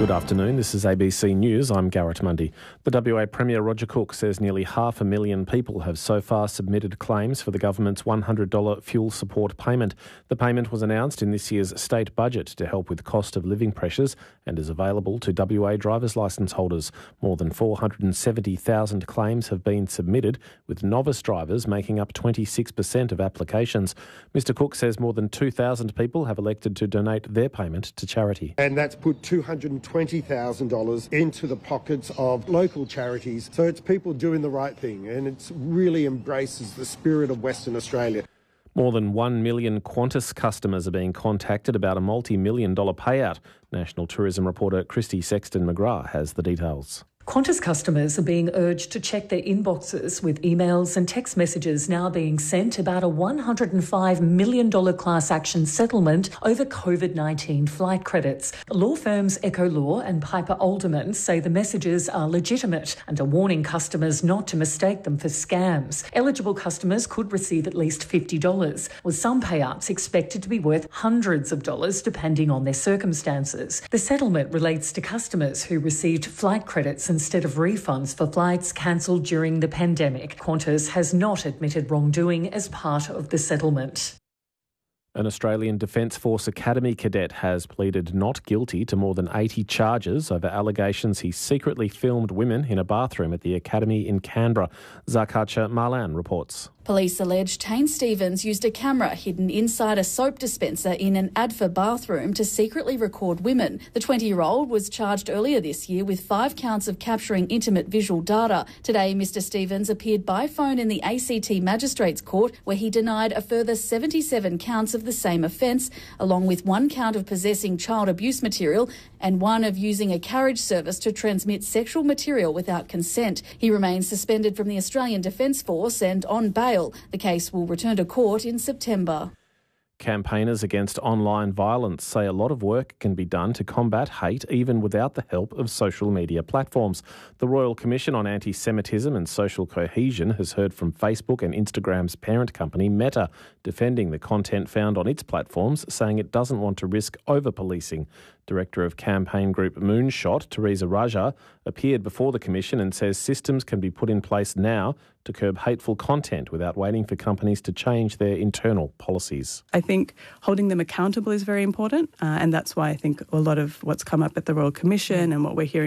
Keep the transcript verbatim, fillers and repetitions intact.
Good afternoon, this is A B C News, I'm Garrett Mundy. The W A Premier Roger Cook says nearly half a million people have so far submitted claims for the government's one hundred dollars fuel support payment. The payment was announced in this year's state budget to help with cost of living pressures and is available to W A driver's licence holders. More than four hundred seventy thousand claims have been submitted, with novice drivers making up twenty-six percent of applications. Mister Cook says more than two thousand people have elected to donate their payment to charity. And that's put two hundred twenty thousand dollars into the pockets of local charities. So it's people doing the right thing, and it really embraces the spirit of Western Australia. More than one million Qantas customers are being contacted about a multi-million dollar payout. National Tourism reporter Christy Sexton-McGrath has the details. Qantas customers are being urged to check their inboxes, with emails and text messages now being sent about a one hundred five million dollars class action settlement over COVID nineteen flight credits. Law firms Echo Law and Piper Alderman say the messages are legitimate and are warning customers not to mistake them for scams. Eligible customers could receive at least fifty dollars, with some payouts expected to be worth hundreds of dollars depending on their circumstances. The settlement relates to customers who received flight credits instead of refunds for flights cancelled during the pandemic. Qantas has not admitted wrongdoing as part of the settlement. An Australian Defence Force Academy cadet has pleaded not guilty to more than eighty charges over allegations he secretly filmed women in a bathroom at the academy in Canberra. Zarkacha Marlan reports. Police allege Tane Stevens used a camera hidden inside a soap dispenser in an Adfa bathroom to secretly record women. The twenty-year-old was charged earlier this year with five counts of capturing intimate visual data. Today, Mister Stevens appeared by phone in the A C T Magistrates Court, where he denied a further seventy-seven counts of the same offence, along with one count of possessing child abuse material and one of using a carriage service to transmit sexual material without consent. He remains suspended from the Australian Defence Force and on bail. The case will return to court in September. Campaigners against online violence say a lot of work can be done to combat hate even without the help of social media platforms. The Royal Commission on Anti-Semitism and Social Cohesion has heard from Facebook and Instagram's parent company Meta, defending the content found on its platforms, saying it doesn't want to risk over-policing. Director of campaign group Moonshot, Teresa Raja, appeared before the Commission and says systems can be put in place now to curb hateful content without waiting for companies to change their internal policies. I think holding them accountable is very important, uh, and that's why I think a lot of what's come up at the Royal Commission and what we're hearing